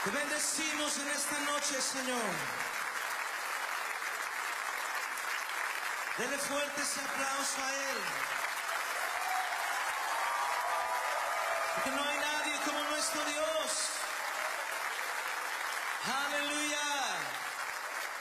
Te bendecimos en esta noche, Señor. Dele fuerte ese aplauso a Él. Porque no hay nadie como nuestro Dios.